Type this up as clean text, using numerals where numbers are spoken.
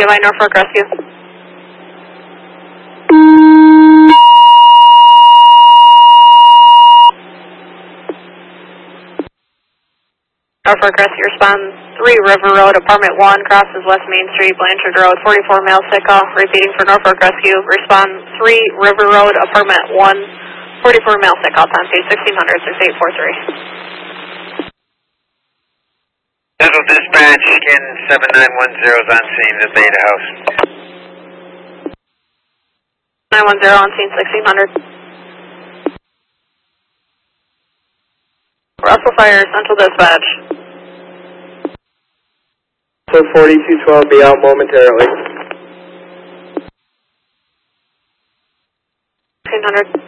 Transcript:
by Norfolk Rescue. Norfolk Rescue responds 3 River Road, Apartment 1, crosses West Main Street, Blanchard Road, 44 male sick call. Repeating for Norfolk Rescue, respond 3 River Road, Apartment 1, 44 male sick call, time state 1600, 6843. Central Dispatch, skin 7910 is on scene, the Beta House. 910 on scene 1600. Russell Fire, Central Dispatch. So 4212, be out momentarily. 1600.